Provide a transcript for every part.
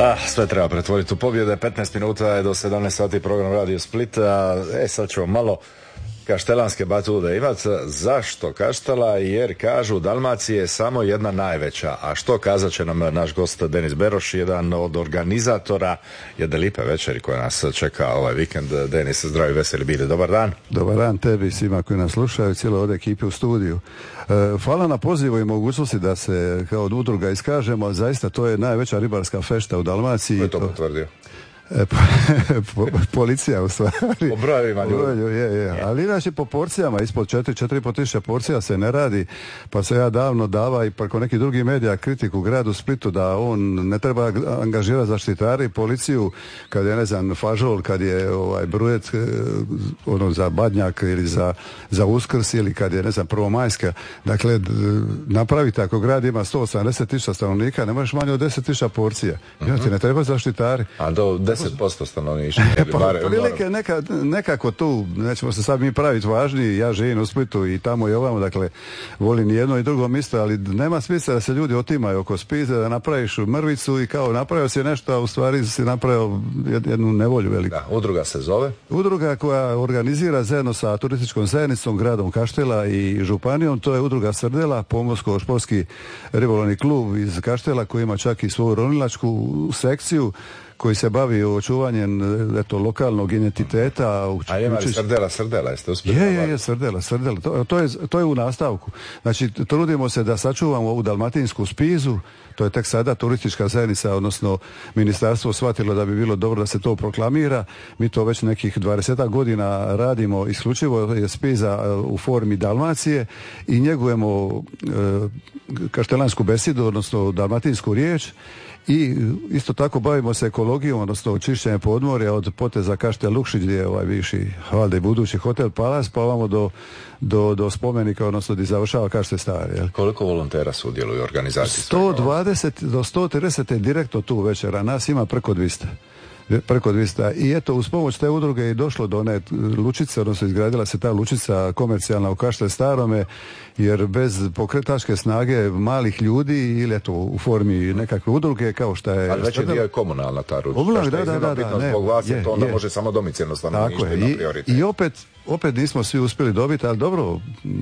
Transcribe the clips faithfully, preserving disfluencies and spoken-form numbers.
Ah, sve treba pretvoriti u pobjede. petnaest minuta je do sedamnaest sati program Radio Splita. E, sad ćemo malo kaštelanske batude imati. Zašto Kaštela? Jer kažu Dalmacije je samo jedna najveća. A što kazat će nam naš gost Denis Beroš, jedan od organizatora jedne lipe večeri koja nas čeka ovaj vikend. Denis, zdravi, veseli bili, dobar dan. Dobar dan tebi, svima koji nas slušaju, cijelo od ekipe u studiju. E, hvala na pozivu i mogućnosti da se kao od udruga iskažemo. Zaista to je najveća ribarska fešta u Dalmaciji. Ko je to potvrdio? E, po, policija u stvari. Po brojevima ljudi. Je, je. Ali inače po porcijama, ispod četiri, četiri i pol tisuća porcija se ne radi, pa se ja davno dava i preko nekih drugih medija kritiku gradu Splitu da on ne treba angažirati zaštitari i policiju kad je, ne znam, fažol, kad je ovaj brujet ono za Badnjak ili za, za Uskrs ili kad je, ne znam, prvomajska. Dakle, napravite, ako grad ima sto osamdeset tisuća stanovnika, ne možeš manje od deset tisuća porcija. Uh-huh. Ti ne treba zaštitari. A do deset posto stanovništva. Pa, prilike neka, nekako tu, nećemo se sad mi praviti važni, ja živim u Splitu i tamo i ovamo, dakle, volim i jedno i drugo mjesto, ali nema smisla da se ljudi otimaju oko Spize, da napraviš mrvicu i kao napravio si nešto, a u stvari si napravio jednu nevolju veliku. Da, udruga se zove? Udruga koja organizira zajedno sa turističkom zajednicom, gradom Kaštela i županijom, to je udruga Srdela, pomorsko-športski ribolovni klub iz Kaštela koji ima čak i svoju ronilačku sekciju, koji se bavi očuvanjem eto, lokalnog identiteta. A ima li Srdela, Srdela, jeste uspjeli? Je, je, je, Srdela, Srdela. To, to, je, to je u nastavku. Znači, trudimo se da sačuvamo ovu dalmatinsku spizu, to je tek sada turistička zajednica, odnosno ministarstvo shvatilo da bi bilo dobro da se to proklamira. Mi to već nekih dvadeset godina radimo, isključivo je spiza u formi Dalmacije i njegujemo e, kaštelansku besedu, odnosno dalmatinsku riječ. I isto tako bavimo se ekologijom, odnosno čišćenjem podmorja od poteza Kaštel Lukšić gdje je ovaj bivši valjda i budući hotel Palas, pa ovamo do, do, do spomenika, odnosno gdje završava Kaštel Stari. Jel? Koliko volontera sudjeluju u organizaciji? sto dvadeset do sto trideset je direktno tu večera, nas ima preko dvjesto. Preko dvjesto. I eto, uz pomoć te udruge je došlo do one lučice, odnosno izgradila se ta lučica komercijalna u Kaštel Starome, jer bez pokretačke snage malih ljudi ili eto u formi nekakve udruge kao što je... Ali veći dio je komunalna ta lučica. Obla, da, da, da, da, ne, zbog vas je, to onda je. Može samo domicilno stanovništvo ima prioritet. I, i opet, opet nismo svi uspjeli dobiti, ali dobro,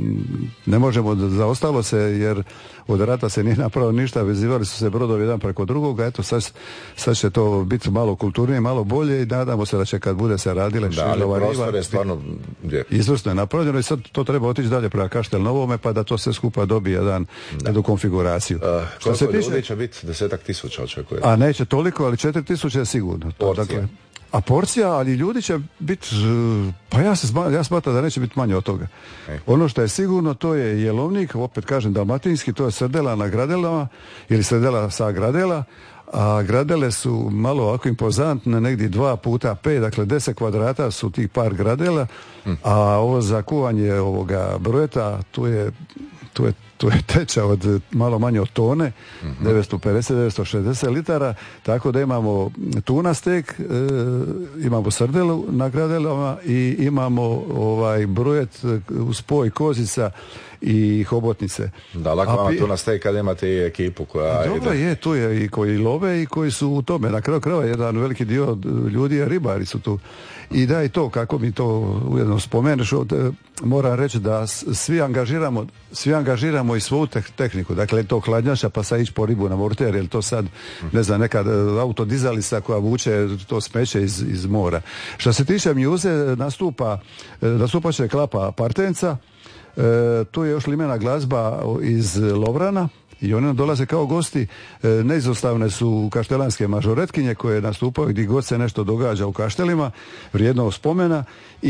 ne možemo, zaostalo se jer od rata se nije napravilo ništa, vezivali su se brodovi jedan preko drugoga, eto sad, sad će to biti malo kulturnije, malo bolje i nadamo se da će kad bude se radile da, ali prostor je stvarno gdje? Izvrsno je napravljeno i sad to treba otići dalje prema Kaštel Novome pa da to sve skupa dobije jedan, jednu konfiguraciju. Uh, Što se tiče, ljudi će biti desetak tisuća očekuje? A neće toliko, ali četiri tisuće je sigurno. To, dakle, a porcija, ali ljudi će biti, pa ja se ja smatram da neće biti manje od toga. Ej. Ono što je sigurno, to je jelovnik, opet kažem dalmatinski, to je srdela na gradelama ili srdela sa gradela, a gradele su malo ovako impozantne, negdje dva puta pet, dakle deset kvadrata su tih par gradela, hm. a ovo za kuvanje ovoga brojeta, tu je, tu je tu je teča od malo manje od tone, uh-huh. devetsto pedeset do devetsto šezdeset litara, tako da imamo tuna stek, e, imamo srdelu na gradelama i imamo ovaj brojet u spoj kozica i hobotnice. Da, lako vama tu na stek kad imate i ekipu koja... Dobro ide. je, tu je i koji love i koji su u tome. Na kraju krajeva jedan veliki dio ljudi je ribari su tu. I da i to, kako mi to ujedno spomeneš, moram reći da svi angažiramo, svi angažiramo i svoju tehniku. Dakle, to hladnjača pa sad ići po ribu na morter, jer to sad, ne znam, neka autodizalica koja vuče to smeće iz, iz mora. Što se tiče mjuze, nastupa, nastupa će Klapa Partenca, e, tu je još limena glazba iz Lovrana, i one dolaze kao gosti. E, neizostavne su kaštelanske mažoretkinje koje nastupaju gdje god se nešto događa u Kaštelima, vrijedno spomena,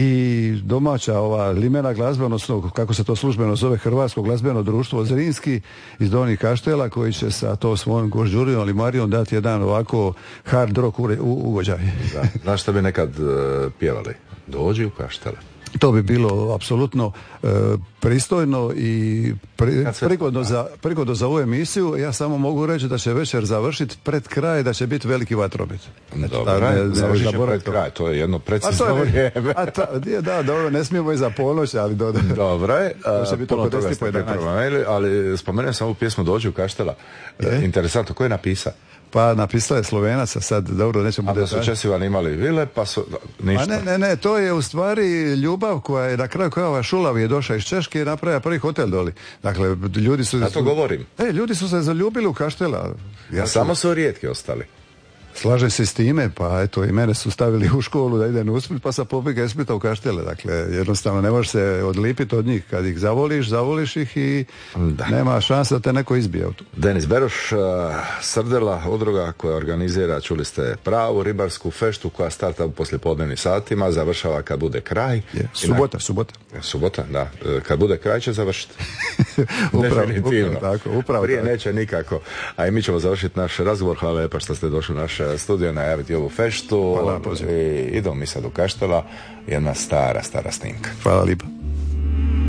i domaća ova limena glazba, odnosno kako se to službeno zove, Hrvatsko glazbeno društvo Zrinski iz Donjih Kaštela, koji će sa to svojom Gožđurijom ili Marijom dati jedan ovako hard rock ugođaj. Da. Znaš što bi nekad uh, pjevali? Dođi u Kaštele. To bi bilo apsolutno e, pristojno i pri, prigodno, za, prigodno za ovu emisiju. Ja samo mogu reći da će večer završiti pred kraj, da će biti veliki vatromet. Dobro, završit će pred kraj, to je jedno precizno vrijeme. Da, dobro, ne smijemo i za ponoć, ali do... Dobro je, puno toga ste pripremili, ali spomenuo sam ovu pjesmu Dođi u Kaštela. Je? Interesantno, ko je napisao? Pa napisala je Slovenaca, sad dobro, nećemo... A da su Česivani imali vile, pa su... Ništa. A ne, ne, ne, to je u stvari ljubav koja je na kraju krajeva Šulav je došao iz Češke i napravio prvi hotel doli. Dakle, ljudi su... Ja to govorim. E, ljudi su se zaljubili u Kaštela. Ja samo su rijetki ostali. Slažem se s time, pa eto i mene su stavili u školu da idem u Split, pa sam pobjegao iz Splita u Kaštele. Dakle, jednostavno ne možeš se odlipiti od njih. Kad ih zavoliš, zavoliš ih i da. Nema šanse da te neko izbije. Denis Beroš, Srdela, udruga koja organizira, čuli ste, pravu ribarsku feštu koja starta u poslijepodnevnim satima, završava kad bude kraj. Je, subota, na... subota. Subota, da. Kad bude kraj će završiti. upravo, definitivno. Upravo, tako, upravo Prije tako. Neće nikako. A i mi ćemo završiti naš razgovor. Hvala lijepa što ste došli u naš studio najaviti ovu feštu. Hvala, i idemo mi sad u Kaštela, jedna stara, stara snimka. Hvala lijepa.